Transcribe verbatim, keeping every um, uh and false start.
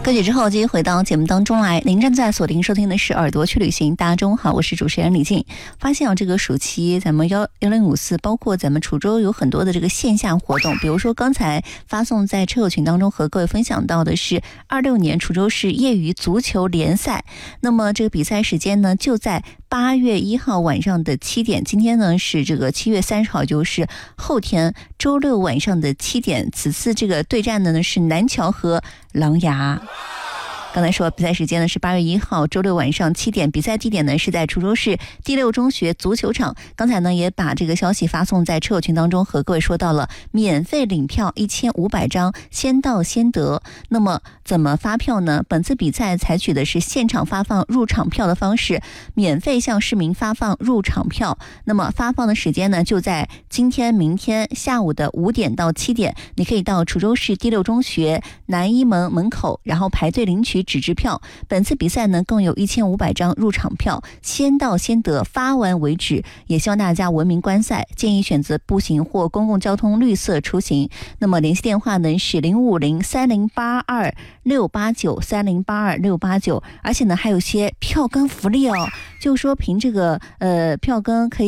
歌曲之后，继续回到节目当中来。您正在锁定收听的是《耳朵去旅行》，大家中午好，我是主持人李静。发现啊，这个暑期咱们幺幺零五四，包括咱们滁州有很多的这个线下活动，比如说刚才发送在车友群当中和各位分享到的是二六年滁州市业余足球联赛。那么这个比赛时间呢，就在八月一号晚上的七点，今天呢是这个七月三十号，就是后天周六晚上的七点。此次这个对战的呢是南樵和狼牙。刚才说比赛时间呢是八月一号周六晚上七点，比赛地点呢是在滁州市第六中学足球场。刚才呢也把这个消息发送在车友群当中，和各位说到了免费领票一千五百张，先到先得。那么怎么发票呢？本次比赛采取的是现场发放入场票的方式，免费向市民发放入场票。那么发放的时间呢就在今天明天下午的五点到七点，你可以到滁州市第六中学南一门门口，然后排队领取纸质票。本次比赛呢共有一千五百张入场票，先到先得，发完为止。也希望大家文明观赛，建议选择步行或公共交通绿色出行。那么联系电话呢是零五零三零八二六八九三零八二六八九，而且呢还有些票根福利哦，就是说凭这个呃票根可以